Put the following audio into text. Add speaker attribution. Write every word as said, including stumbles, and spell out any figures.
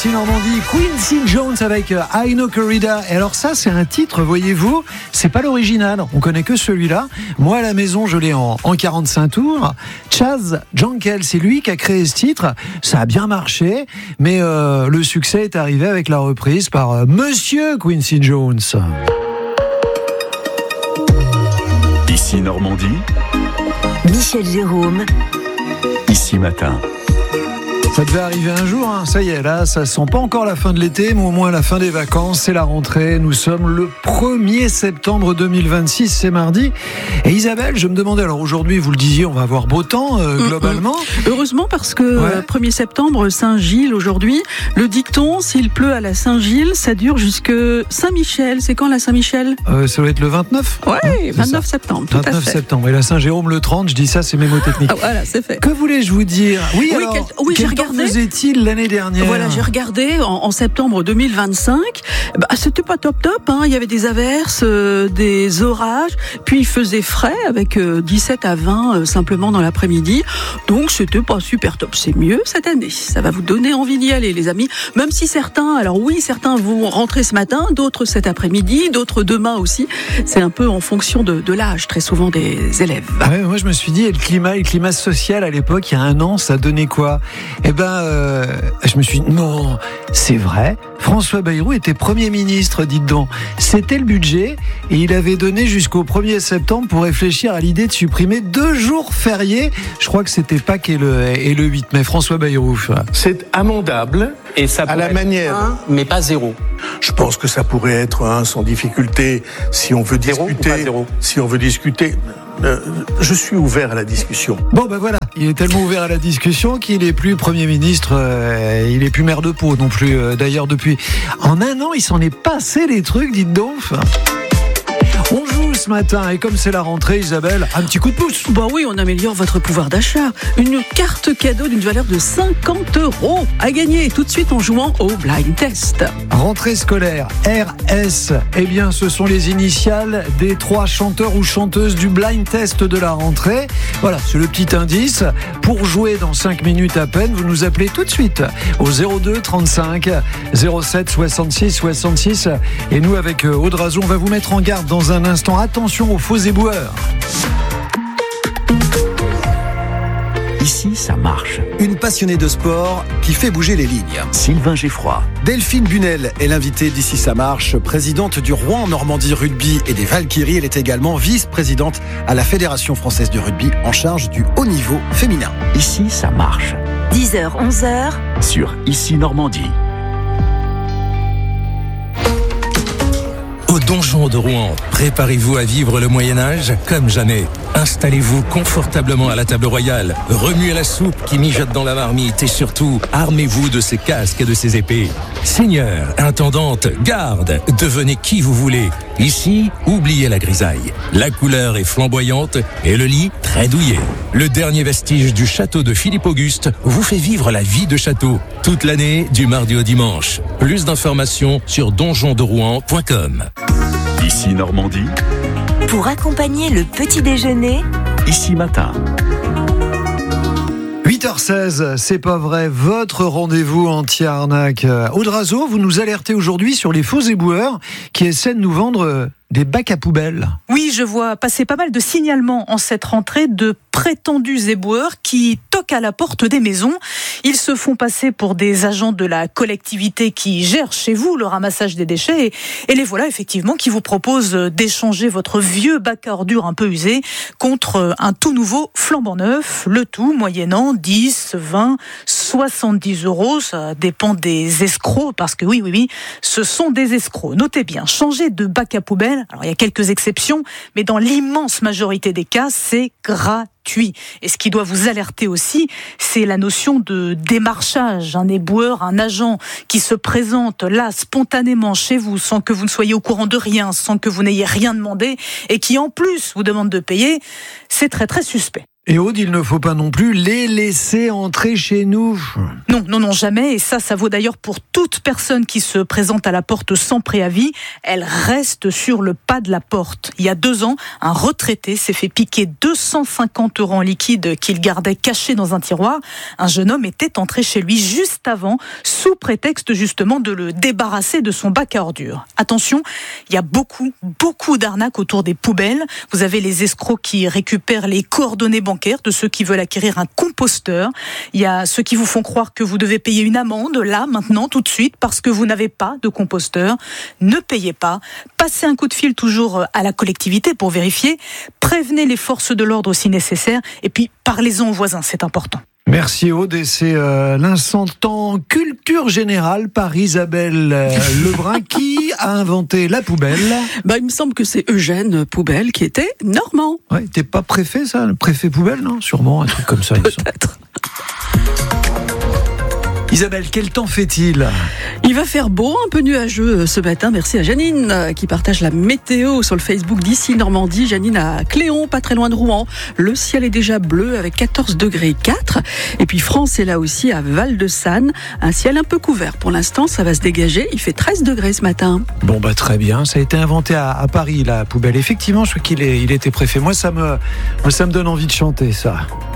Speaker 1: Normandie, Quincy Jones avec I Know Corrida. Et alors ça, c'est un titre, voyez-vous, c'est pas l'original. On connaît que celui-là. Moi, à la maison, je l'ai en, en quarante-cinq tours. Chaz Jankel, c'est lui qui a créé ce titre. Ça a bien marché, mais euh, le succès est arrivé avec la reprise par euh, Monsieur Quincy Jones.
Speaker 2: Ici Normandie,
Speaker 3: Michel Jérôme,
Speaker 2: Ici Matin.
Speaker 1: Ça devait arriver un jour, hein. Ça y est, là, ça sent pas encore la fin de l'été, mais au moins la fin des vacances, c'est la rentrée. Nous sommes le premier septembre deux mille vingt-six, c'est mardi. Et Isabelle, je me demandais, alors aujourd'hui, vous le disiez, on va avoir beau temps, euh, globalement.
Speaker 4: Mmh, mmh. Heureusement, parce que
Speaker 1: ouais.
Speaker 4: euh, premier septembre, Saint-Gilles, aujourd'hui, le dicton, s'il pleut à la Saint-Gilles, ça dure jusque Saint-Michel. C'est quand la Saint-Michel ?
Speaker 1: euh, Ça doit être le vingt-neuf.
Speaker 4: Ouais,
Speaker 1: hein,
Speaker 4: vingt-neuf septembre, tout
Speaker 1: vingt-neuf
Speaker 4: à fait.
Speaker 1: septembre. Et la Saint-Jérôme le trente, je dis ça, c'est mémotechnique.
Speaker 4: Ah, voilà, c'est fait.
Speaker 1: Que voulais-je vous dire ? Oui,
Speaker 4: Oui,
Speaker 1: alors,
Speaker 4: quel, oui
Speaker 1: quel
Speaker 4: j'ai
Speaker 1: temps
Speaker 4: regardé.
Speaker 1: faisait-il l'année dernière ?
Speaker 4: Voilà, j'ai regardé en, en septembre deux mille vingt-cinq. Bah, c'était pas top top, hein. Il y avait des averses, euh, des orages, puis il faisait frais avec euh, dix-sept à vingt euh, simplement dans l'après-midi. Donc c'était pas super top. C'est mieux cette année. Ça va vous donner envie d'y aller, les amis. Même si certains, alors oui, certains vont rentrer ce matin, d'autres cet après-midi, d'autres demain aussi. C'est un peu en fonction de, de l'âge, très souvent des élèves.
Speaker 1: Ouais, moi je me suis dit, et le climat, le climat social à l'époque, il y a un an, ça donnait quoi ? Eh ben, euh, je me suis dit, non, c'est vrai. François Bayrou était Premier ministre, dites donc. C'était le budget et il avait donné jusqu'au premier septembre pour réfléchir à l'idée de supprimer deux jours fériés. Je crois que c'était Pâques et le, et le huit mai. François Bayrou.
Speaker 5: C'est amendable
Speaker 6: et ça
Speaker 5: à la manière.
Speaker 6: Un, mais pas zéro.
Speaker 5: Je pense que ça pourrait être un sans difficulté si on veut
Speaker 6: Zéro
Speaker 5: discuter.
Speaker 6: ou pas zéro ?
Speaker 5: Si on veut discuter. Euh, je suis ouvert à la discussion.
Speaker 1: Bon ben voilà, il est tellement ouvert à la discussion qu'il n'est plus Premier ministre, euh, il n'est plus maire de Pau non plus. Euh, d'ailleurs depuis en un an, il s'en est passé des trucs, dites donc. On joue ce matin et comme c'est la rentrée, Isabelle, un petit coup de pouce.
Speaker 4: Bah oui, on améliore votre pouvoir d'achat. Une carte cadeau d'une valeur de cinquante euros à gagner tout de suite en jouant au blind test.
Speaker 1: Rentrée scolaire, R S, eh bien ce sont les initiales des trois chanteurs ou chanteuses du blind test de la rentrée. Voilà, c'est le petit indice. Pour jouer dans cinq minutes à peine, vous nous appelez tout de suite au zéro deux trente-cinq zéro sept soixante-six soixante-six. Et nous, avec Audrazon, on va vous mettre en garde dans un instant. Attention aux faux éboueurs.
Speaker 2: Ici, ça marche.
Speaker 7: Une passionnée de sport qui fait bouger les lignes.
Speaker 2: Sylvain Geffroy.
Speaker 7: Delphine Bunel est l'invitée d'Ici ça marche, présidente du Rouen Normandie Rugby et des Valkyries. Elle est également vice-présidente à la Fédération française de rugby en charge du haut niveau féminin.
Speaker 2: Ici, ça marche.
Speaker 3: dix heures, onze heures.
Speaker 2: Sur Ici Normandie.
Speaker 8: Au donjon de Rouen, préparez-vous à vivre le Moyen-Âge comme jamais. Installez-vous confortablement à la table royale, remuez la soupe qui mijote dans la marmite et surtout, armez-vous de ces casques et de ces épées. Seigneur, intendante, garde, devenez qui vous voulez. Ici, oubliez la grisaille. La couleur est flamboyante et le lit très douillet. Le dernier vestige du château de Philippe Auguste vous fait vivre la vie de château. Toute l'année, du mardi au dimanche. Plus d'informations sur donjon de rouen point com.
Speaker 2: Ici Normandie,
Speaker 3: Pour accompagner le petit déjeuner,
Speaker 2: Ici Matin.
Speaker 1: huit heures seize, c'est pas vrai, votre rendez-vous anti-arnaque. Audrazo, vous nous alertez aujourd'hui sur les faux éboueurs qui essaient de nous vendre des bacs à poubelles.
Speaker 9: Oui, je vois passer pas mal de signalements en cette rentrée de prétendus éboueurs qui toquent à la porte des maisons. Ils se font passer pour des agents de la collectivité qui gèrent chez vous le ramassage des déchets et, et les voilà effectivement qui vous proposent d'échanger votre vieux bac à ordures un peu usé contre un tout nouveau flambant neuf, le tout moyennant dix, vingt, soixante-dix euros. Ça dépend des escrocs parce que oui, oui, oui, ce sont des escrocs. Notez bien, changer de bac à poubelle, alors il y a quelques exceptions, mais dans l'immense majorité des cas, c'est gratuit. Et ce qui doit vous alerter aussi, c'est la notion de démarchage. Un éboueur, un agent qui se présente là spontanément chez vous sans que vous ne soyez au courant de rien, sans que vous n'ayez rien demandé et qui en plus vous demande de payer, c'est très très suspect.
Speaker 1: Et Aude, il ne faut pas non plus les laisser entrer chez nous.
Speaker 9: Non, non, non, jamais. Et ça, ça vaut d'ailleurs pour toute personne qui se présente à la porte sans préavis. Elle reste sur le pas de la porte. Il y a deux ans, un retraité s'est fait piquer deux cent cinquante euros en liquide qu'il gardait caché dans un tiroir. Un jeune homme était entré chez lui juste avant, sous prétexte justement de le débarrasser de son bac à ordures. Attention, il y a beaucoup, beaucoup d'arnaques autour des poubelles. Vous avez les escrocs qui récupèrent les coordonnées bancaires de ceux qui veulent acquérir un composteur. Il y a ceux qui vous font croire que vous devez payer une amende, là, maintenant, tout de suite, parce que vous n'avez pas de composteur. Ne payez pas. Passez un coup de fil toujours à la collectivité pour vérifier. Prévenez les forces de l'ordre si nécessaire. Et puis, parlez-en aux voisins, c'est important.
Speaker 1: Merci Aude, et c'est euh, l'instant culture générale par Isabelle euh, Lebrun qui a inventé la poubelle.
Speaker 4: Bah, il me semble que c'est Eugène Poubelle qui était normand.
Speaker 1: Ouais, t'es pas préfet ça, le préfet poubelle, non? Sûrement un truc comme ça.
Speaker 4: Peut-être.
Speaker 1: Isabelle, quel temps fait-il?
Speaker 4: Il va faire beau, un peu nuageux ce matin. Merci à Janine qui partage la météo sur le Facebook d'Ici Normandie. Janine à Cléon, pas très loin de Rouen. Le ciel est déjà bleu avec quatorze degrés quatre. Et puis France est là aussi à Val-de-Sanne. Un ciel un peu couvert. Pour l'instant, ça va se dégager. Il fait treize degrés ce matin.
Speaker 1: Bon bah très bien. Ça a été inventé à, à Paris, la poubelle. Effectivement, je crois qu'il est, il était préfet. Moi, ça me, moi, ça me donne envie de chanter ça.